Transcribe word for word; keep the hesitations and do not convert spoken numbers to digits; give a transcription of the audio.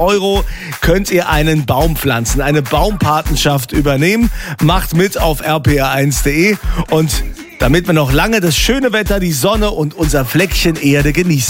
Euro könnt ihr einen Baum pflanzen, eine Baumpatenschaft übernehmen. Macht mit auf r p r eins punkt d e und damit wir noch lange das schöne Wetter, die Sonne und unser Fleckchen Erde genießen.